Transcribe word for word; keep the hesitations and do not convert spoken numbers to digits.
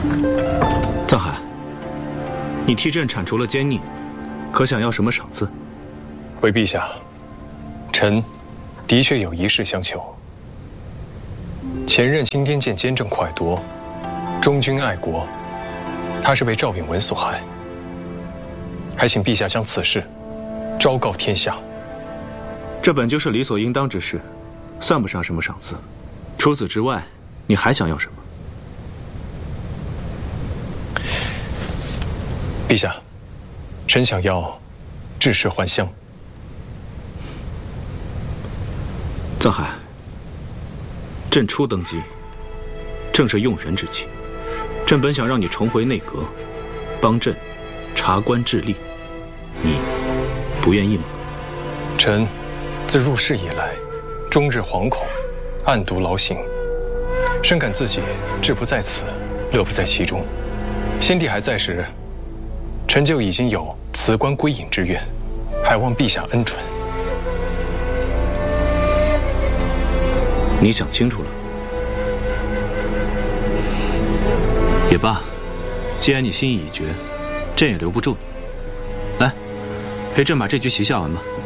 藏海，你替朕铲除了奸佞，可想要什么赏赐？ 回陛下，臣的确有一事相求。前任青边剑监正蒯夺，忠君爱国，他是被赵允文所害，还请陛下将此事昭告天下。 这本就是理所应当之事，算不上什么赏赐。除此之外，你还想要什么？ 陛下，臣想要置世还乡。 藏海，朕初登基，正是用人之期。朕本想让你重回内阁，帮朕查官治吏，你不愿意吗？ 臣自入仕以来，终日惶恐，暗度劳形，深感自己志不在此，乐不在其中。先帝还在时，臣就已经有辞官归隐之愿，还望陛下恩准。 你想清楚了？也罢，既然你心意已决，朕也留不住你。来，陪朕把这局棋下完吧。